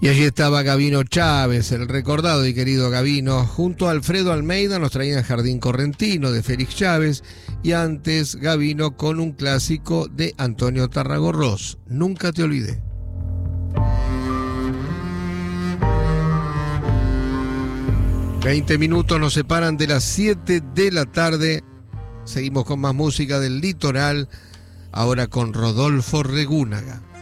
Y allí estaba Gabino Chávez, el recordado y querido Gabino, junto a Alfredo Almeida nos traían Jardín Correntino de Félix Chávez y antes Gabino con un clásico de Antonio Tarragorros, Nunca te olvidé. ...20 minutos nos separan de las 7 de la tarde. Seguimos con más música del litoral, ahora con Rodolfo Regúnaga.